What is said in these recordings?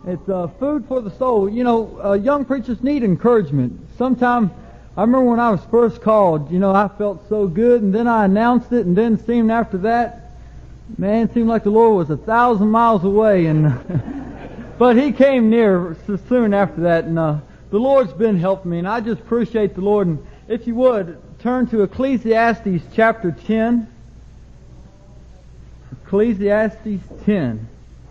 It's food for the soul. You know, young preachers need encouragement. Sometimes, I remember when I was first called, you know, I felt so good, and then I announced it, and then it seemed after that, man, it seemed like the Lord was 1,000 miles away, and but He came near soon after that, and the Lord's been helping me, and I just appreciate the Lord. And if you would, turn to Ecclesiastes chapter 10. Ecclesiastes 10.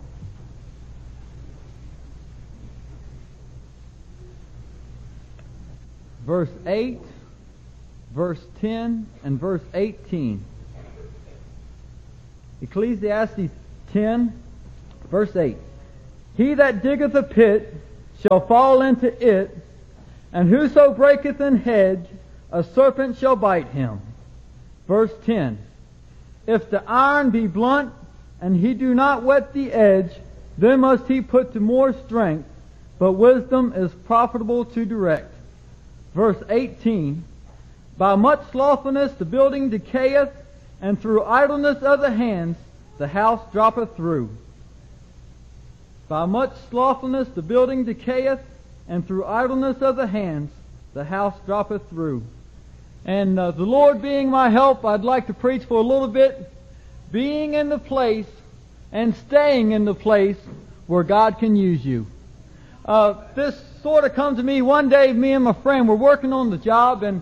Verse 8, verse 10, and verse 18. Ecclesiastes 10, verse 8. He that diggeth a pit shall fall into it, and whoso breaketh an hedge, a serpent shall bite him. Verse 10. If the iron be blunt, and he do not whet the edge, then must he put to more strength, but wisdom is profitable to direct. Verse 18, by much slothfulness the building decayeth, and through idleness of the hands the house droppeth through. By much slothfulness the building decayeth, and through idleness of the hands the house droppeth through. And the Lord being my help, I'd like to preach for a little bit, being in the place and staying in the place where God can use you. This sort of come to me one day. Me and my friend were working on the job, and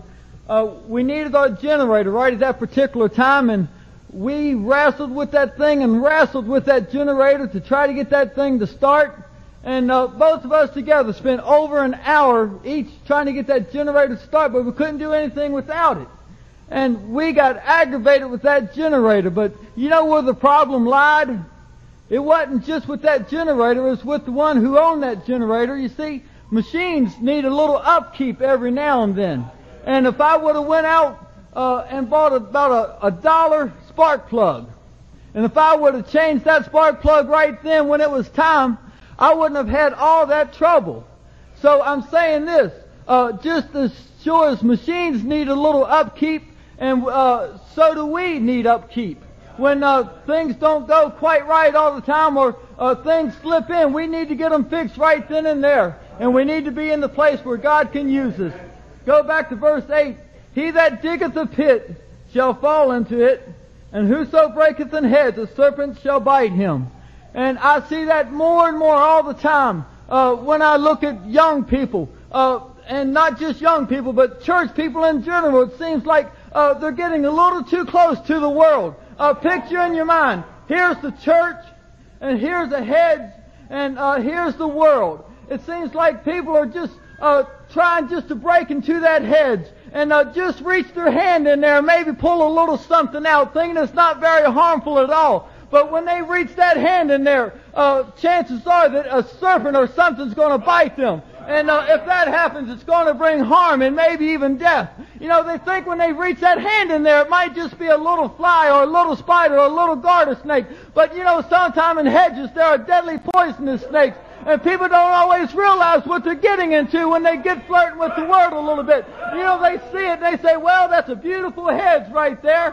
we needed our generator right at that particular time, and we wrestled with that thing and wrestled with that generator to try to get that thing to start. And both of us together spent over an hour each trying to get that generator to start, but we couldn't do anything without it. And we got aggravated with that generator, but you know where the problem lied? It wasn't just with that generator, it was with the one who owned that generator. You see, machines need a little upkeep every now and then. And if I would have went out and bought about a $1 spark plug, and if I would have changed that spark plug right then when it was time, I wouldn't have had all that trouble. So I'm saying this, just as sure as machines need a little upkeep, and so do we need upkeep. When things don't go quite right all the time, or things slip in, we need to get them fixed right then and there. And we need to be in the place where God can use us. Go back to verse 8. He that diggeth a pit shall fall into it, and whoso breaketh an hedge, a serpent shall bite him. And I see that more and more all the time when I look at young people, and not just young people, but church people in general. It seems like they're getting a little too close to the world. Picture in your mind, here's the church, and here's a hedge, and here's the world. It seems like people are just trying just to break into that hedge, and just reach their hand in there and maybe pull a little something out, thinking it's not very harmful at all. But when they reach that hand in there, chances are that a serpent or something's going to bite them. And if that happens, it's going to bring harm and maybe even death. You know, they think when they reach that hand in there, it might just be a little fly or a little spider or a little garter snake. But, you know, sometime in hedges there are deadly poisonous snakes. And people don't always realize what they're getting into when they get flirting with the Word a little bit. You know, they see it and they say, well, that's a beautiful hedge right there.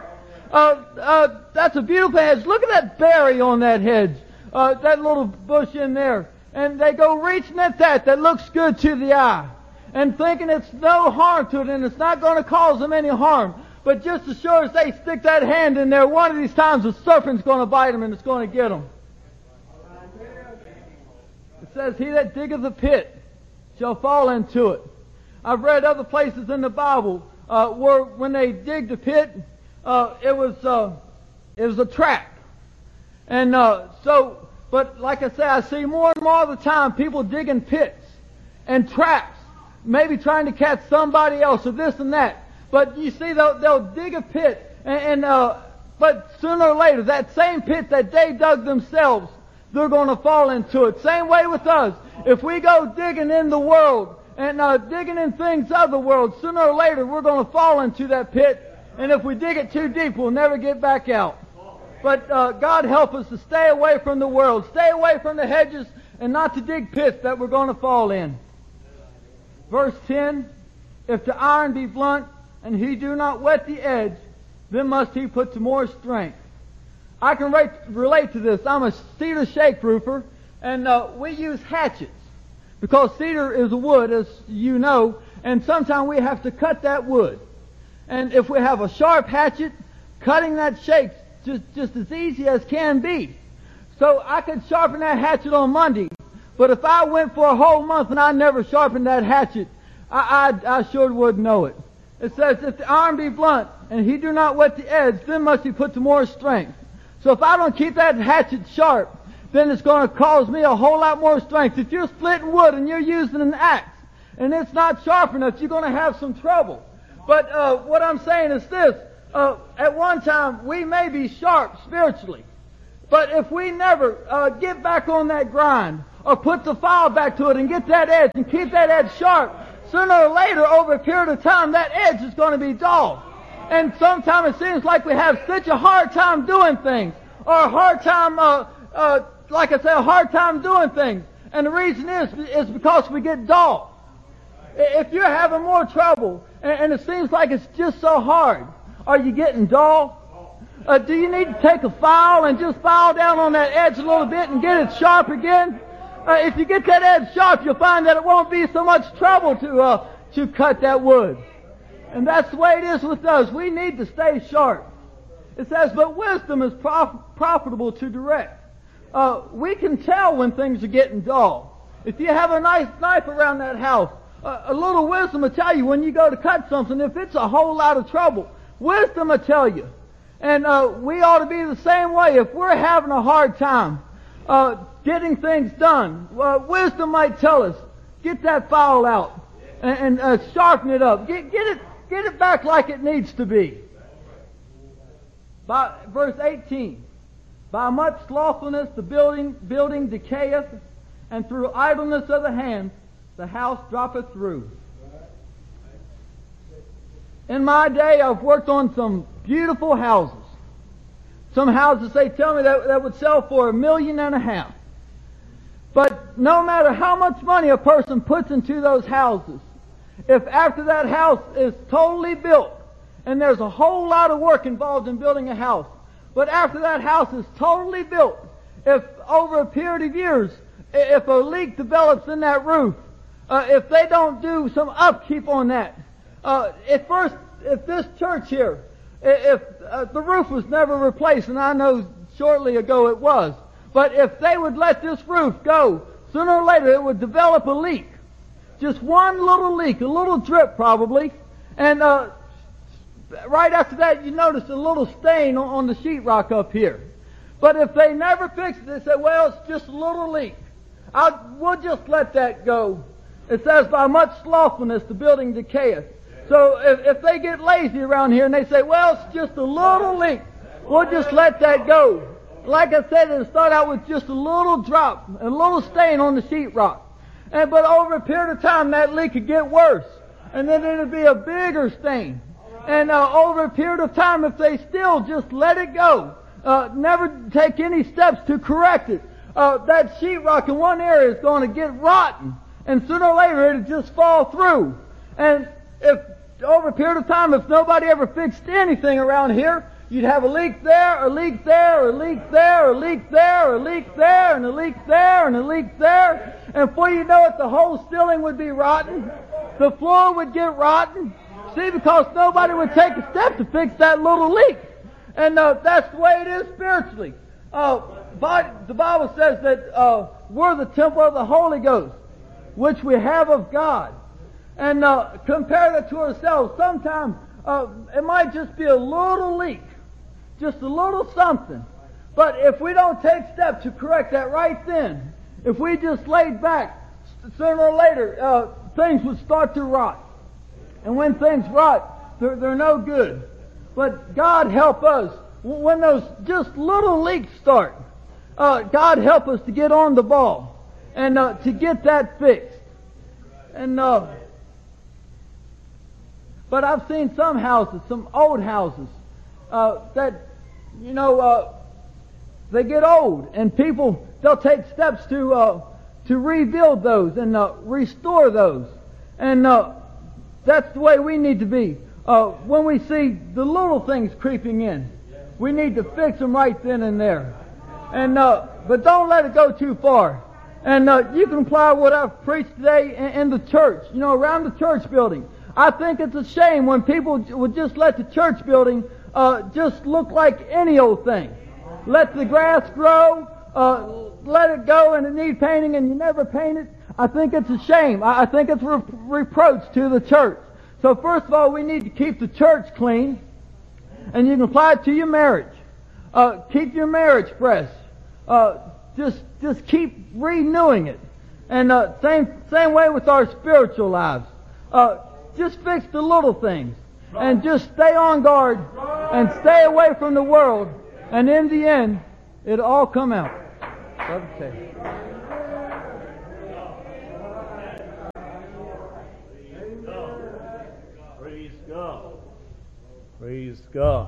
That's a beautiful hedge. Look at that berry on that hedge. That little bush in there. And they go reaching at that looks good to the eye, and thinking it's no harm to it and it's not going to cause them any harm. But just as sure as they stick that hand in there, one of these times a serpent's going to bite them and it's going to get them. It says, he that diggeth a pit shall fall into it. I've read other places in the Bible where when they digged a pit, it was a trap. And but like I say, I see more and more of the time people digging pits and traps, maybe trying to catch somebody else or this and that. But you see, they'll dig a pit, but sooner or later, that same pit that they dug themselves, they're going to fall into it. Same way with us. If we go digging in the world and digging in things of the world, sooner or later, we're going to fall into that pit. And if we dig it too deep, we'll never get back out. But God help us to stay away from the world, stay away from the hedges, and not to dig pits that we're going to fall in. Verse 10, if the iron be blunt, and he do not whet the edge, then must he put to more strength. I can relate to this. I'm a cedar shake roofer, And we use hatchets because cedar is a wood, as you know, and sometimes we have to cut that wood. And if we have a sharp hatchet, cutting that shakes just as easy as can be. So I could sharpen that hatchet on Monday, but if I went for a whole month and I never sharpened that hatchet, I sure would know it. It says, if the iron be blunt and he do not whet the edge, then must he put to more strength. So if I don't keep that hatchet sharp, then it's going to cause me a whole lot more strength. If you're splitting wood and you're using an axe and it's not sharp enough, you're going to have some trouble. But what I'm saying is this. At one time, we may be sharp spiritually. But if we never get back on that grind or put the file back to it and get that edge and keep that edge sharp, sooner or later, over a period of time, that edge is going to be dull. And sometimes it seems like we have such a hard time doing things, or a hard time, like I say, a hard time doing things. And the reason is because we get dull. If you're having more trouble, and it seems like it's just so hard, are you getting dull? Do you need to take a file and just file down on that edge a little bit and get it sharp again? If you get that edge sharp, you'll find that it won't be so much trouble to cut that wood. And that's the way it is with us. We need to stay sharp. It says, but wisdom is profitable to direct. We can tell when things are getting dull. If you have a nice knife around that house, a little wisdom will tell you when you go to cut something, if it's a whole lot of trouble, wisdom will tell you. And we ought to be the same way. If we're having a hard time getting things done, wisdom might tell us, get that file out and sharpen it up. Get it back like it needs to be. By verse 18, by much slothfulness the building decayeth, and through idleness of the hands the house droppeth through. In my day, I've worked on some beautiful houses. Some houses, they tell me, that would sell for $1.5 million. But no matter how much money a person puts into those houses, if after that house is totally built, and there's a whole lot of work involved in building a house, but after that house is totally built, if over a period of years, if a leak develops in that roof, if they don't do some upkeep on that, if this church here, if the roof was never replaced, and I know shortly ago it was, but if they would let this roof go, sooner or later it would develop a leak. Just one little leak, a little drip probably, and right after that you notice a little stain on the sheetrock up here. But if they never fix it, they say, well, it's just a little leak. We'll just let that go. It says, by much slothfulness the building decayeth. So if they get lazy around here and they say, well, it's just a little leak, we'll just let that go. Like I said, it'll start out with just a little drop, a little stain on the sheetrock. But over a period of time, that leak could get worse. And then it'll be a bigger stain. And over a period of time, if they still just let it go, never take any steps to correct it, that sheetrock in one area is going to get rotten. And sooner or later, it'll just fall through. And if over a period of time, if nobody ever fixed anything around here, you'd have a leak there, a leak there, a leak there, a leak there, a leak there, and a leak there, and a leak there. And before you know it, the whole ceiling would be rotten. The floor would get rotten. See, because nobody would take a step to fix that little leak. And that's the way it is spiritually. The Bible says that we're the temple of the Holy Ghost, which we have of God. And compare that to ourselves. Sometimes it might just be a little leak, just a little something. But if we don't take steps to correct that right then, if we just laid back, sooner or later things would start to rot. And when things rot, they're no good. But God help us when those just little leaks start. God help us to get on the ball and to get that fixed. And but I've seen some houses, some old houses, that, they get old, and people, they'll take steps to rebuild those and restore those. And that's the way we need to be. When we see the little things creeping in, we need to fix them right then and there. And but don't let it go too far. And you can apply what I've preached today in the church, around the church building. I think it's a shame when people would just let the church building just look like any old thing. Let the grass grow, let it go and it need painting and you never paint it. I think it's a shame. I think it's a reproach to the church. So first of all, we need to keep the church clean, and you can apply it to your marriage. Keep your marriage fresh. Just keep renewing it. And same way with our spiritual lives. Just fix the little things. And just stay on guard and stay away from the world. And in the end, it'll all come out. Praise God. Praise God.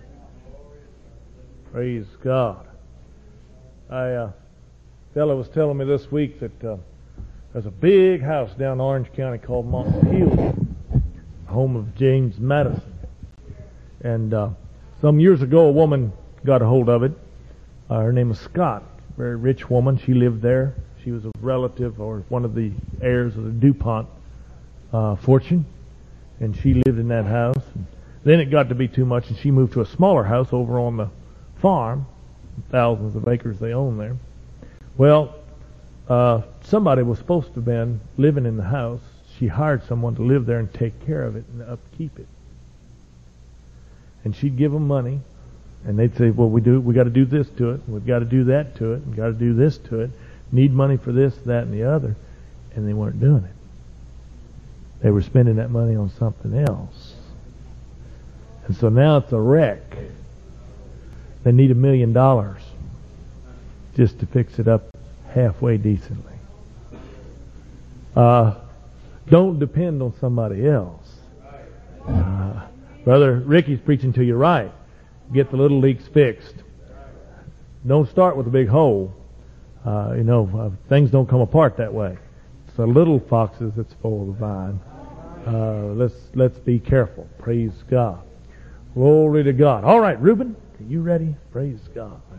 Praise God. A fellow was telling me this week that there's a big house down in Orange County called Mountain Hill, home of James Madison. And some years ago, a woman got a hold of it. Her name was Scott, very rich woman. She lived there. She was a relative or one of the heirs of the DuPont fortune, and she lived in that house. And then it got to be too much, and she moved to a smaller house over on the farm, thousands of acres they own there. Well, somebody was supposed to have been living in the house. She hired someone to live there and take care of it and upkeep it. And she'd give them money, and they'd say, well, we got to do this to it, and we've got to do that to it, and got to do this to it, need money for this, that, and the other. And they weren't doing it. They were spending that money on something else. And so now it's a wreck. They need $1 million just to fix it up halfway decently. Don't depend on somebody else. Brother Ricky's preaching to you right. Get the little leaks fixed. Don't start with a big hole. Things don't come apart that way. It's the little foxes that spoil the vine. Let's be careful. Praise God. Glory to God. All right, Reuben, are you ready? Praise God.